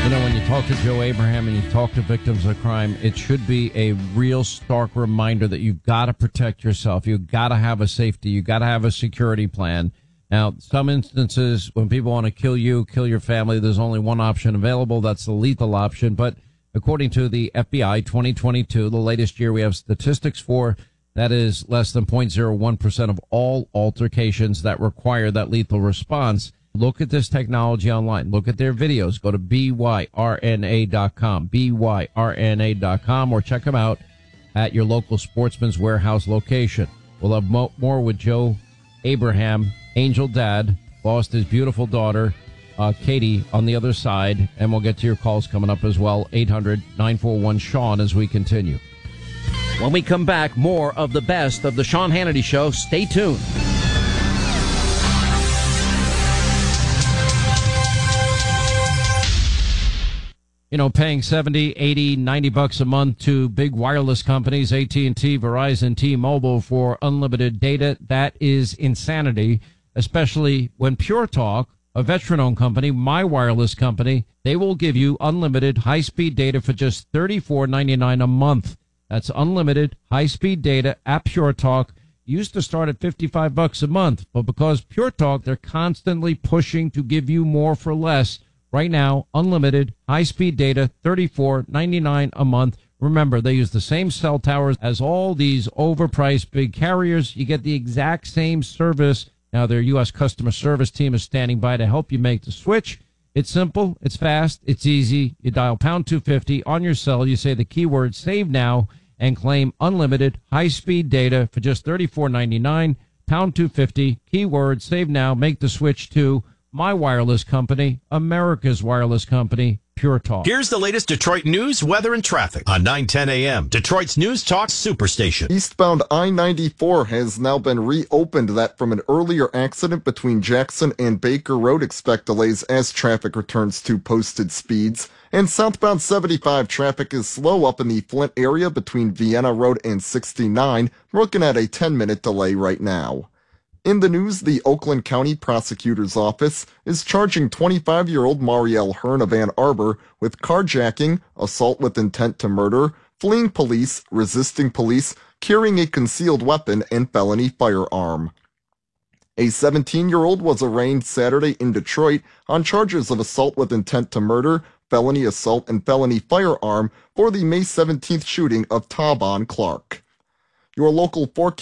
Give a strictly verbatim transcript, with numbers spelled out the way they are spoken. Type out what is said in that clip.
You know, when you talk to Joe Abraham and you talk to victims of crime, it should be a real stark reminder that you've got to protect yourself. You've got to have a safety. You've got to have a security plan. Now, some instances when people want to kill you, kill your family, there's only one option available. That's the lethal option. But according to the F B I twenty twenty-two, the latest year we have statistics for, that is less than zero point zero one percent of all altercations that require that lethal response. Look at this technology online. Look at their videos. Go to B Y R N A dot com, B Y R N A dot com, or check them out at your local Sportsman's Warehouse location. We'll have mo- more with Joe Abraham, Angel Dad, lost his beautiful daughter, uh, Katie, on the other side, and we'll get to your calls coming up as well, eight hundred nine four one Sean, as we continue. When we come back, more of the best of the Sean Hannity Show. Stay tuned. You know, paying seventy, eighty, ninety bucks a month to big wireless companies, A T and T, Verizon, T-Mobile, for unlimited data, that is insanity, especially when Pure Talk, a veteran-owned company, my wireless company, they will give you unlimited high-speed data for just thirty-four ninety-nine a month. That's unlimited high-speed data at Pure Talk. Used to start at fifty-five bucks a month, but because Pure Talk, they're constantly pushing to give you more for less. Right now, unlimited high-speed data, thirty-four ninety-nine a month. Remember, they use the same cell towers as all these overpriced big carriers. You get the exact same service. Now, their U S customer service team is standing by to help you make the switch. It's simple, it's fast, it's easy. You dial pound two fifty on your cell. You say the keyword save now and claim unlimited high-speed data for just thirty-four ninety-nine. Pound two fifty, keyword save now. Make the switch to my wireless company, America's wireless company, Pure Talk. Here's the latest Detroit news, weather, and traffic on nine ten a.m. Detroit's News Talk Superstation. Eastbound I ninety-four has now been reopened. That from an earlier accident between Jackson and Baker Road. Expect delays as traffic returns to posted speeds. And southbound seventy-five traffic is slow up in the Flint area between Vienna Road and sixty-nine. We're looking at a ten-minute delay right now. In the news, the Oakland County Prosecutor's Office is charging twenty-five-year-old Marielle Hearn of Ann Arbor with carjacking, assault with intent to murder, fleeing police, resisting police, carrying a concealed weapon, and felony firearm. A seventeen-year-old was arraigned Saturday in Detroit on charges of assault with intent to murder, felony assault, and felony firearm for the May seventeenth shooting of Tavon Clark. Your local forecast